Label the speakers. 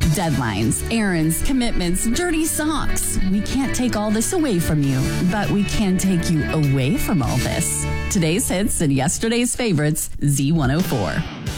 Speaker 1: Deadlines, errands, commitments, dirty socks. We can't take all this away from you, but we can take you away from all this. Today's hits and yesterday's favorites, Z104.